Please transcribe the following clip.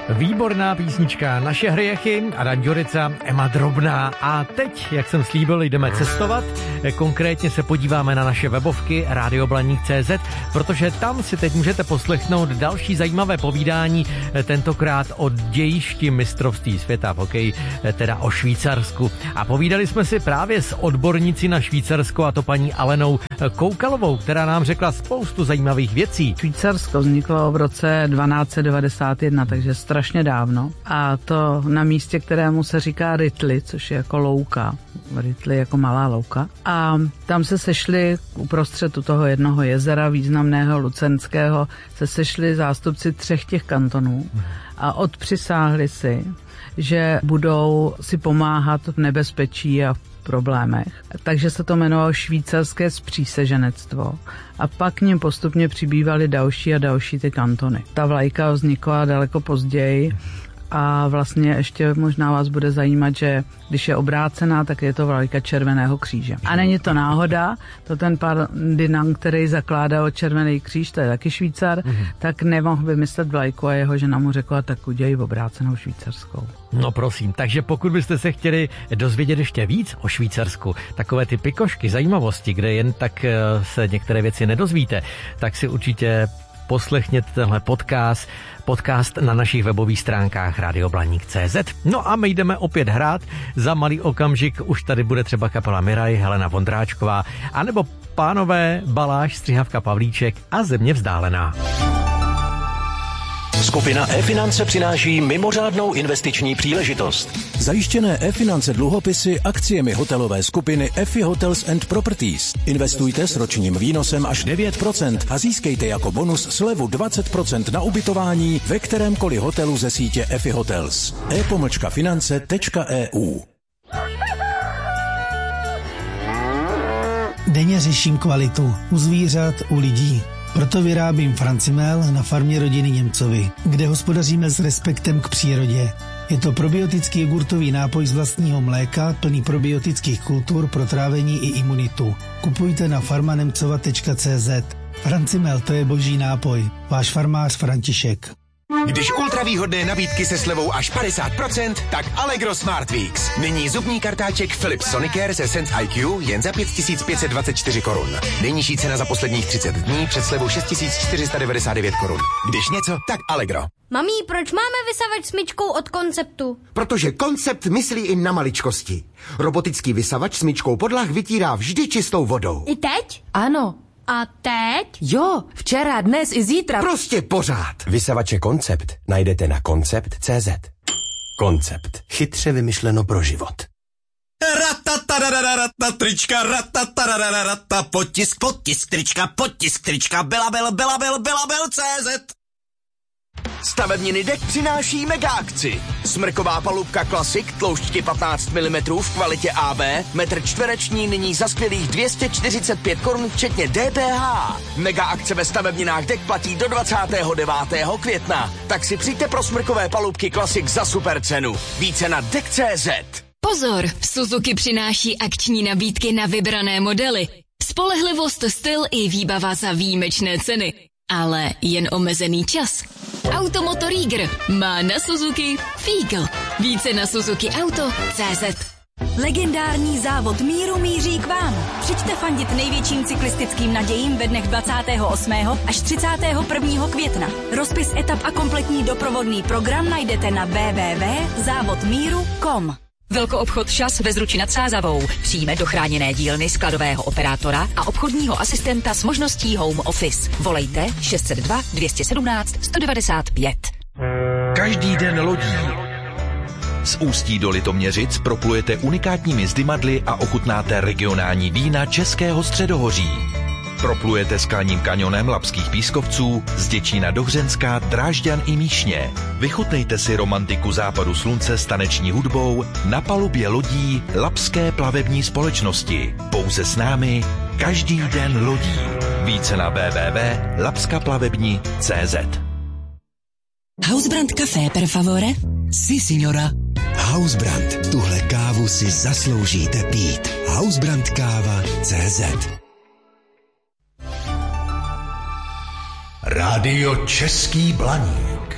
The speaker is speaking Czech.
Výborná písnička, naše hryjechy, Adam Ďurica, Ema Drobná. A teď, jak jsem slíbil, jdeme cestovat. Konkrétně se podíváme na naše webovky radioblaník.cz, protože tam si teď můžete poslechnout další zajímavé povídání, tentokrát o dějišti mistrovství světa v hokeji, teda o Švýcarsku. A povídali jsme si právě s odbornicí na Švýcarsko, a to paní Alenou Koukalovou, která nám řekla spoustu zajímavých věcí. Švýcarsko vzniklo v roce 1291, takže strašně dávno. A to na místě, kterému se říká Ritli, což je jako louka. Ritli jako malá louka. A tam se sešli uprostřed toho jednoho jezera významného lucenského, se sešli zástupci 3 těch kantonů a odpřisáhli si, že budou si pomáhat v nebezpečí a v problémech. Takže se to jmenovalo švýcarské spříseženectvo. A pak k nim postupně přibývaly další a další ty kantony. Ta vlajka vznikla daleko později a vlastně ještě možná vás bude zajímat, že když je obrácená, tak je to vlajka Červeného kříže. A není to náhoda, to ten Ferdinand, který zakládal Červený kříž, to je taky Švýcar, tak nemohl vymyslet vlajku a jeho žena mu řekla, tak udělej obrácenou švýcarskou. No prosím, takže pokud byste se chtěli dozvědět ještě víc o Švýcarsku, takové ty pikošky, zajímavosti, kde jen tak se některé věci nedozvíte, tak si určitě poslechněte tenhle podcast na našich webových stránkách radioblaník.cz. No a my jdeme opět hrát. Za malý okamžik už tady bude třeba kapela Miraj, Helena Vondráčková, anebo pánové Baláš, Střihavka, Pavlíček a Země vzdálená. Skupina E-finance přináší mimořádnou investiční příležitost. Zajištěné E-finance dluhopisy akciemi hotelové skupiny EFI Hotels and Properties. Investujte s ročním výnosem až 9% a získejte jako bonus slevu 20% na ubytování ve kterémkoliv hotelu ze sítě EFI Hotels. e-finance.eu. Denně řeším kvalitu u zvířat, u lidí. Proto vyrábím Francimel na farmě rodiny Němcovi, kde hospodaříme s respektem k přírodě. Je to probiotický jogurtový nápoj z vlastního mléka, plný probiotických kultur pro trávení i imunitu. Kupujte na farmanemcova.cz. Francimel, to je boží nápoj. Váš farmář František. Když ultravýhodné nabídky se slevou až 50%, tak Allegro Smart Weeks. Nyní zubní kartáček Philips Sonicare se Sense IQ jen za 5524 korun. Nejnižší cena za posledních 30 dní před slevou 6499 korun. Když něco, tak Allegro. Mami, proč máme vysavač smyčkou od Konceptu? Protože Koncept myslí i na maličkosti. Robotický vysavač smyčkou podlah vytírá vždy čistou vodou. I teď? Ano. A teď? Jo, včera, dnes i zítra. Prostě pořád. Vysavače Koncept najdete na koncept.cz. Koncept. Chytře vymyšleno pro život. Trička, potisk, trička, belabel.cz. Stavebniny Dek přináší mega akci. Smrková palubka Classic tloušťky 15 mm v kvalitě AB, metr čtvereční nyní za skvělých 245 korun včetně DPH. Mega akce ve stavebninách Dek platí do 29. května. Tak si přijďte pro smrkové palubky Classic za super cenu. Více na Dek.cz. Pozor, Suzuki přináší akční nabídky na vybrané modely. Spolehlivost, styl i výbava za výjimečné ceny. Ale jen omezený čas. Automoto Rieger má na Suzuki Fígl. Více na SuzukiAuto.cz. Legendární závod míru míří k vám. Přijďte fandit největším cyklistickým nadějím ve dnech 28. až 31. května. Rozpis etap a kompletní doprovodný program najdete na www.závodmíru.com. Velkoobchod ŠAS ve Zruči nad Sázavou. Přijme do chráněné dílny skladového operátora a obchodního asistenta s možností home office. Volejte 602 217 195. Každý den lodí. Z Ústí do Litoměřic proplujete unikátními zdymadly a ochutnáte regionální vína Českého středohoří. Proplujete skalním kanionem Labských pískovců, z Děčína do Hřenska, Drážďan i Míšně. Vychutnejte si romantiku západu slunce s taneční hudbou na palubě lodí Labské plavební společnosti. Pouze s námi každý den lodí. Více na www.labskaplavební.cz. Hausbrand Café, per favore? Si, signora. Hausbrand. Tuhle kávu si zasloužíte pít. Hausbrandkáva.cz. Rádio Český Blaník.